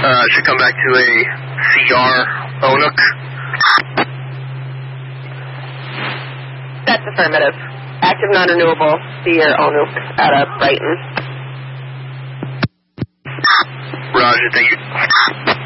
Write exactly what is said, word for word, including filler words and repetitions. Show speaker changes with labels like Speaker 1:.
Speaker 1: Uh, should come back to a C R O N U C.
Speaker 2: That's affirmative. Active non-renewable C R O N U C out of Brighton.
Speaker 1: Roger, thank you.